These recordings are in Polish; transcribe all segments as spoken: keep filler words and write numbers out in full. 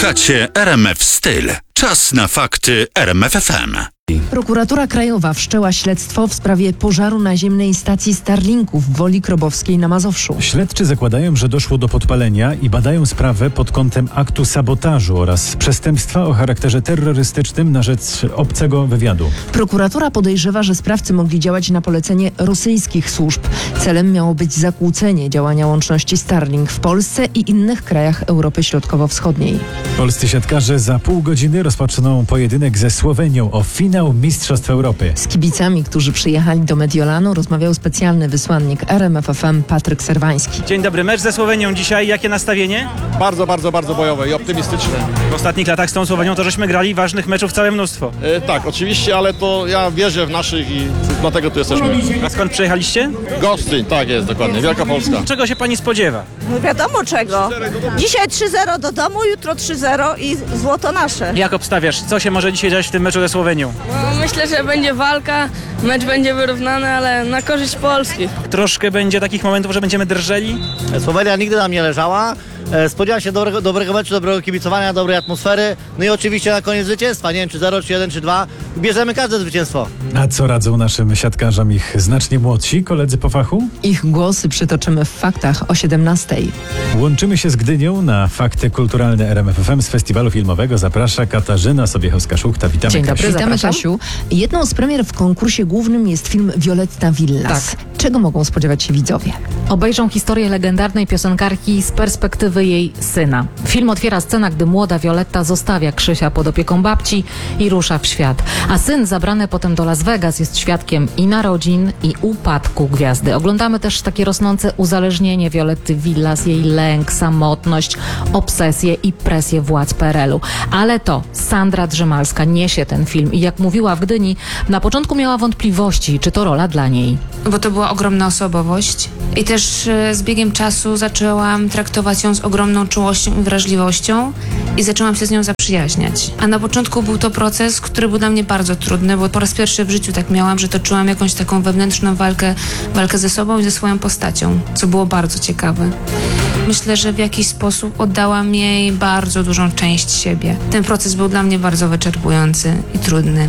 Słuchacie R M F Styl. Czas na fakty R M F F M. Prokuratura Krajowa wszczęła śledztwo w sprawie pożaru naziemnej stacji Starlinków w Woli Krobowskiej na Mazowszu. Śledczy zakładają, że doszło do podpalenia i badają sprawę pod kątem aktu sabotażu oraz przestępstwa o charakterze terrorystycznym na rzecz obcego wywiadu. Prokuratura podejrzewa, że sprawcy mogli działać na polecenie rosyjskich służb. Celem miało być zakłócenie działania łączności Starlink w Polsce i innych krajach Europy Środkowo-Wschodniej. Polscy siatkarze za pół godziny rozpoczną pojedynek ze Słowenią o finał Mistrzostw Europy. Z kibicami, którzy przyjechali do Mediolanu, rozmawiał specjalny wysłannik R M F F M Patryk Serwański. Dzień dobry, mecz ze Słowenią dzisiaj. Jakie nastawienie? Bardzo, bardzo, bardzo bojowe i optymistyczne. W ostatnich latach z tą Słowenią to żeśmy grali ważnych meczów całe mnóstwo. E, tak, oczywiście, ale to ja wierzę w naszych i dlatego tu jesteśmy. A skąd przyjechaliście? Gostyń, tak jest, dokładnie, Wielka Polska. Czego się pani spodziewa? No wiadomo czego. Dzisiaj trzy zero do domu, jutro trzy zero i złoto nasze. Jak obstawiasz, co się może dzisiaj dziać w tym meczu ze Słowenią? No, myślę, że będzie walka, mecz będzie wyrównany, ale na korzyść Polski. Troszkę będzie takich momentów, że będziemy drżeli? Słowenia nigdy nam nie leżała. Spodziewam się dobrego, dobrego meczu, dobrego kibicowania, dobrej atmosfery. No i oczywiście na koniec zwycięstwa. Nie wiem, czy zero, czy jeden, czy dwa. Bierzemy każde zwycięstwo. A co radzą naszym siatkarzom ich znacznie młodsi koledzy po fachu? Ich głosy przytoczymy w faktach o siedemnastej. Łączymy się z Gdynią na fakty kulturalne R M F F M z festiwalu filmowego. Zaprasza Katarzyna Sobiechowska-Szuchta. Witamy, Dzień dobry, Kasiu. witamy, Kasiu. Jedną z premier w konkursie głównym jest film Violetta Villas. Tak. Czego mogą spodziewać się widzowie? Obejrzą historię legendarnej piosenkarki z perspektywy jej syna. Film otwiera scena, gdy młoda Violetta zostawia Krzysia pod opieką babci i rusza w świat. A syn, zabrany potem do Las Vegas, jest świadkiem i narodzin, i upadku gwiazdy. Oglądamy też takie rosnące uzależnienie Violetty Villas, jej lęk, samotność, obsesję i presję władz P R L u. Ale to Sandra Drzemalska niesie ten film i jak mówiła w Gdyni, na początku miała wątpliwości, czy to rola dla niej. Bo to była ogromna osobowość i też z biegiem czasu zaczęłam traktować ją z ogromną czułością i wrażliwością i zaczęłam się z nią zaprzyjaźniać. A na początku był to proces, który był dla mnie bardzo trudny, bo po raz pierwszy w życiu tak miałam, że toczyłam jakąś taką wewnętrzną walkę, walkę ze sobą i ze swoją postacią, co było bardzo ciekawe. Myślę, że w jakiś sposób oddałam jej bardzo dużą część siebie. Ten proces był dla mnie bardzo wyczerpujący i trudny.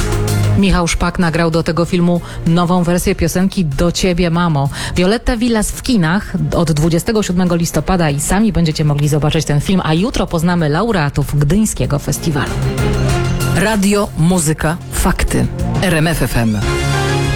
Michał Szpak nagrał do tego filmu nową wersję piosenki Do Ciebie, Mamo. Violetta Villas w kinach od dwudziestego siódmego listopada i sami będziecie mogli zobaczyć ten film, a jutro poznamy laureatów Gdyńskiego Festiwalu. Radio, muzyka, fakty. R M F F M.